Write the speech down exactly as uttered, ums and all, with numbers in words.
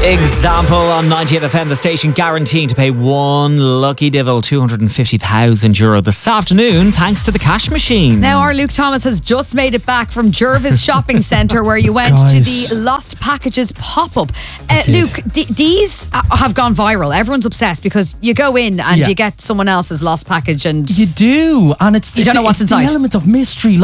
Example on ninety-eight F M, the station guaranteeing to pay one lucky devil two hundred fifty thousand euro this afternoon thanks to the cash machine. Now our Luke Thomas has just made it back from Jervis Shopping Centre where you went Guys. to the Lost Packages pop-up. Uh, Luke, th- these uh, have gone viral. Everyone's obsessed because you go in and Yeah. you get someone else's lost package and You do, and it's You don't know what's it's inside. the element of mystery. Like